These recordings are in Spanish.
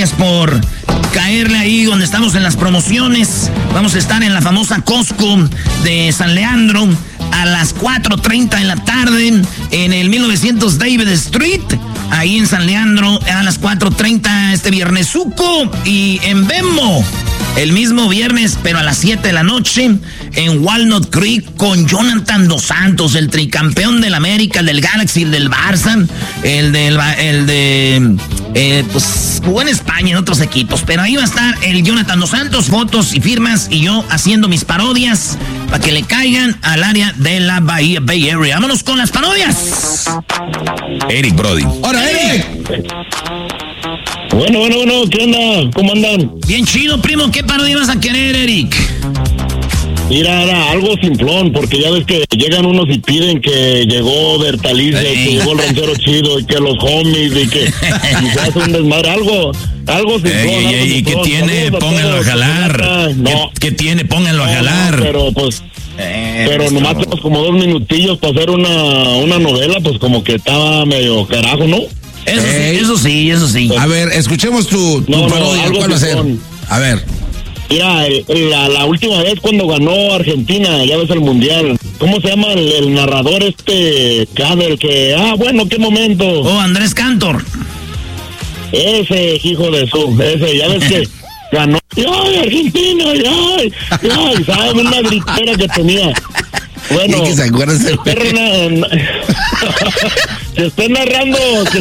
Gracias por caerle ahí donde estamos en las promociones. Vamos a estar en la famosa Costco de San Leandro a las 4:30 de la tarde en el 1900 David Street. Ahí en San Leandro a las 4:30 este viernesuco. Y en Venmo el mismo viernes, pero a las 7 de la noche, en Walnut Creek con Jonathan Dos Santos, el tricampeón del América, el del Galaxy, el del Barça, pues jugó en España en otros equipos. Pero ahí va a estar el Jonathan Dos Santos, fotos y firmas, y yo haciendo mis parodias para que le caigan al área de la Bahía Bay Area. Vámonos con las parodias. Eric Brody. ¡Hola, Eric! Bueno, ¿qué onda? ¿Cómo andan? Bien chido, primo. ¿Qué parodia vas a querer, Eric? Mira, era algo simplón, porque ya ves que llegan unos y piden que llegó Bertalice, que llegó el ranchero chido, y que los homies, y que y se hace un desmadre, algo simplón. ¿Y qué tiene? Pónganlo a jalar. No. ¿Qué tiene? Pónganlo a jalar. Pero pues... Pero nomás tenemos como 2 minutillos para hacer una novela, pues como que estaba medio carajo, ¿no? Eso sí. A ver, escuchemos tu parodia. ¿Cuál va a ser? A ver. Mira, la última vez cuando ganó Argentina, ya ves el Mundial, ¿cómo se llama el narrador Cader? Qué momento. Oh, Andrés Cantor. Ese hijo de ya ves que ganó. ¡Ay, Argentina! ¡Ay! ¿Sabes? Una gritera que tenía. Bueno, que se acuerda que esté narrando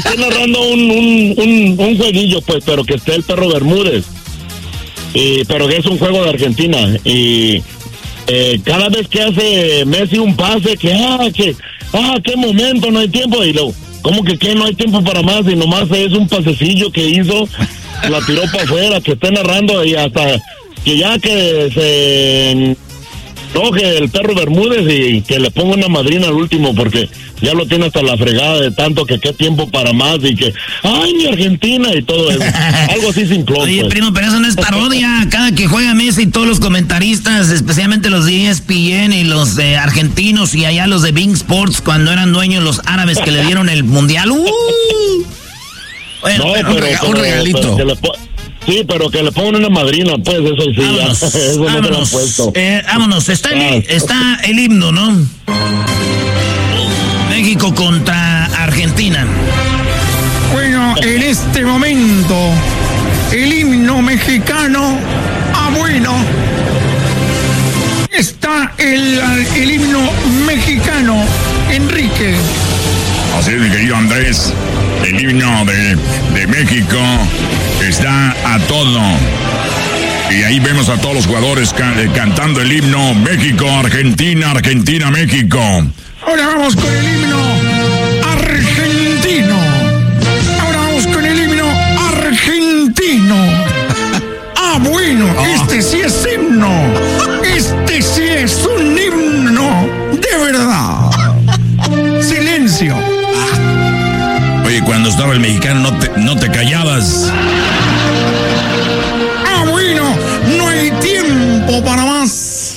un jueguillo, pues, pero que esté el perro Bermúdez. Pero que es un juego de Argentina. Y cada vez que hace Messi un pase, qué momento, no hay tiempo. Y luego, ¿cómo que no hay tiempo para más? Y nomás es un pasecillo que hizo, la tiró para afuera, que esté narrando, y hasta que ya que se enoje el perro Bermúdez y que le ponga una madrina al último, porque ya lo tiene hasta la fregada de tanto que qué tiempo para más, y que ¡ay, mi Argentina! Y todo eso. Algo así simplón. Oye, pues. primo, pero eso no es parodia. Cada que juega Messi, todos los comentaristas, especialmente los de ESPN y los de argentinos y allá los de Bing Sports, cuando eran dueños los árabes que le dieron el mundial. Bueno, no, un regalito. Sí, pero que le pongan una madrina, pues, eso sí. Vámonos, eso no te lo han puesto. Vámonos, está el himno, ¿no? México contra Argentina. Bueno, en este momento, el himno mexicano, está el himno mexicano, Enrique. Así es, mi querido Andrés, el himno de México está a todo. Y ahí vemos a todos los jugadores cantando el himno México, Argentina, Argentina, México. Ahora vamos con el himno argentino. Este sí es himno. Este sí es un himno de verdad. Silencio. Oye, cuando estaba el mexicano no te callabas. No hay tiempo para más.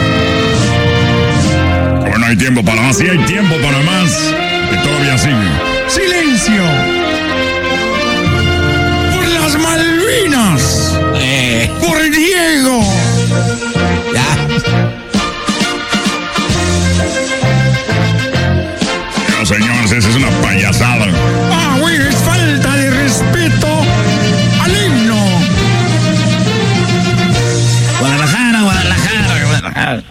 Bueno, hay tiempo para más, sí hay tiempo para más. Que todavía sigue. Silencio. Por las Malvinas. Por Diego. No, señores, esa es una payasada. Es falta de respeto al himno. Guadalajara.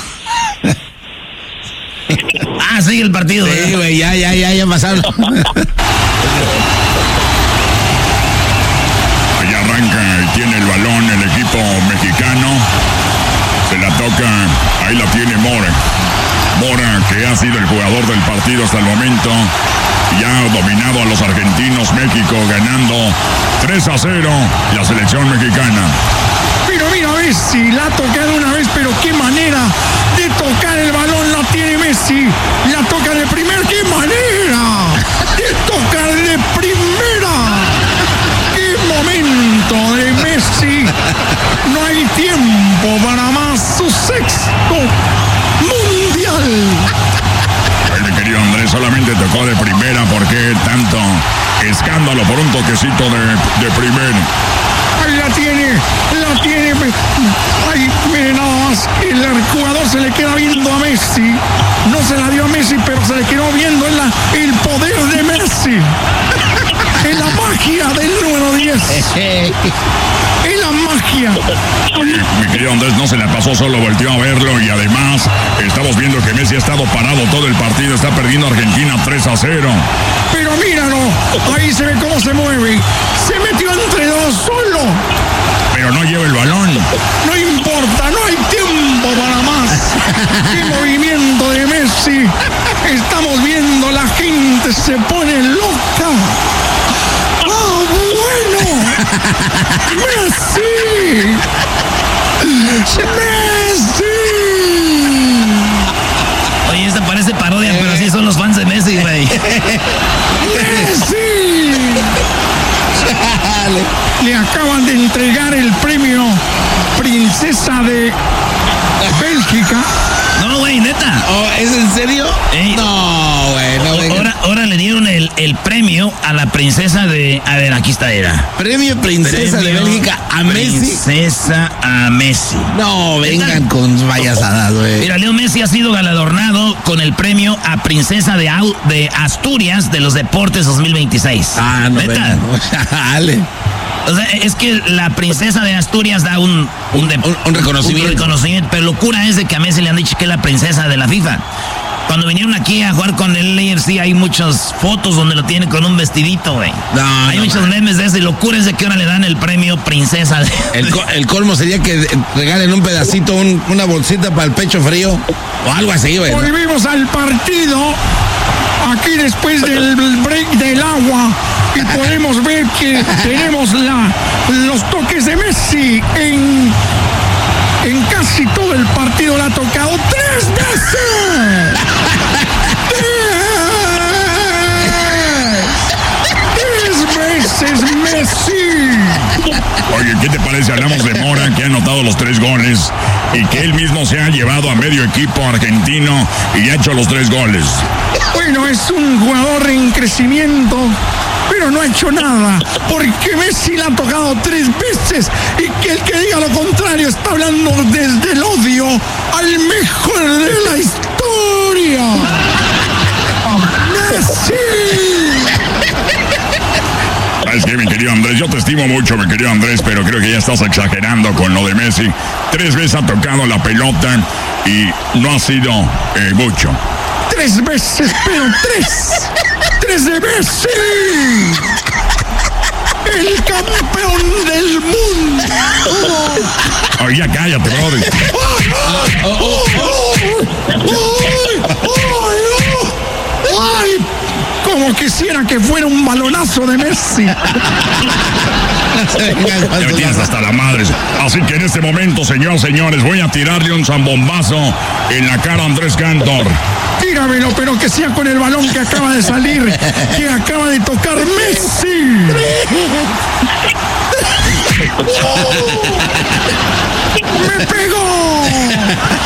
Sigue el partido. Sí, güey, ya pasaron. Ahí arranca y tiene el balón el equipo mexicano. Se la toca, ahí la tiene Mora, que ha sido el jugador del partido hasta el momento. Y ha dominado a los argentinos. México ganando 3-0 la selección mexicana. Pero mira Messi, la ha tocado una vez, pero qué manera de tocar el balón la tiene Messi. La toca de primera, qué manera de tocar de primera. Qué momento de Messi. No hay tiempo para más, su sexto mundial. Mi querido Andrés, solamente tocó de primera, ¿por qué tanto Escándalo por un toquecito de primera. Ahí la tiene. Ay, mire nada más, el jugador se le queda viendo a Messi. No se la dio a Messi, pero se le quedó viendo el poder de Messi. En la magia del número 10. En la magia. Mi querido Andrés, no se la pasó, solo volteó a verlo y además estamos viendo que Messi ha estado parado todo el partido, está perdiendo Argentina 3-0. Pero míralo, ahí se ve cómo se mueve. Se metió entre dos solo. Pero no lleva el balón. No importa, no hay tiempo para más. ¡Qué movimiento de Messi! Estamos viendo, la gente se pone loca. ¡Ah, bueno! ¡Messi! ¡Messi! Oye, esta parece parodia, pero así son los fans de Messi, güey. ¡Messi! Le acaban de entregar el premio Princesa de Bélgica. No, güey, neta. Oh, ¿es en serio? No, güey, no venga. Ahora le dieron el premio a la princesa de... A ver, aquí está, era. Premio Princesa de Bélgica a Messi. Princesa a Messi. No, vengan con payasadas, güey. Mira, Leo Messi ha sido galardonado con el premio a Princesa de Asturias de los Deportes 2026. Ah, no, ¿neta? Dale. O sea, es que la princesa de Asturias da un reconocimiento. Un reconocimiento, pero locura es de que a Messi le han dicho que es la princesa de la FIFA. Cuando vinieron aquí a jugar con el AFC hay muchas fotos donde lo tiene con un vestidito, güey. Hay muchos memes de eso y locura es de que ahora le dan el premio princesa. El colmo sería que regalen un pedacito, una bolsita para el pecho frío o algo así, güey. Volvimos al partido. Aquí después del break del agua y podemos ver que tenemos los toques de Messi en casi todo el partido. Le ha tocado 3 veces. 3 veces Messi. Oye, ¿qué te parece? Hablamos de Mora, que ha anotado los 3 goles y que él mismo se ha llevado a medio equipo argentino y ha hecho los 3 goles. Bueno, es un jugador en crecimiento, pero no ha hecho nada, porque Messi le ha tocado 3 veces y que el que diga lo contrario está hablando desde el odio al mejor de la historia. ¡Messi! ¿Sabes qué, mi querido Andrés? Yo te estimo mucho, mi querido Andrés, pero creo que ya estás exagerando con lo de Messi. 3 veces ha tocado la pelota y no ha sido mucho. 3 veces, pero 3. 3 de Messi. El campeón del mundo. Oye, ya cállate, brother. ¡Ay! Como quisiera que fuera un balonazo de Messi. Ya me tienes hasta la madre. Así que en este momento, señores, voy a tirarle un zambombazo en la cara a Andrés Cantor. Tíramelo, pero que sea con el balón que acaba de salir, que acaba de tocar Messi. ¡Me pegó!